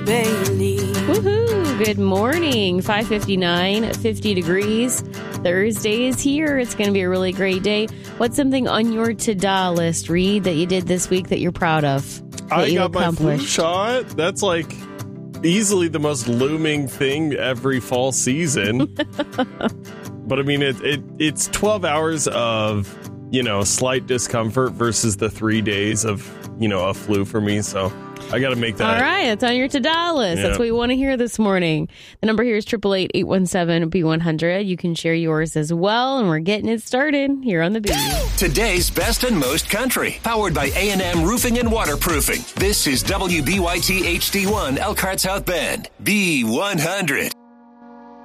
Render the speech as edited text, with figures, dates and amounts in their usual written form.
Bailey. Woohoo! Good morning. 5:59, 50 degrees. Thursday is here. It's going to be a really great day. What's something on your to-do list, Reed, that you did this week that you're proud of? I got my flu shot. That's like easily the most looming thing every fall season. But I mean, it's 12 hours of, slight discomfort versus the 3 days of, a flu for me. So I got to make that. All right. It's on your to-do list. Yeah. That's what we want to hear this morning. The number here is 888-817-B100. You can share yours as well. And we're getting it started here on the Beat. Today's best and most country. Powered by A&M Roofing and Waterproofing. This is WBYT HD1 Elkhart South Bend. B100.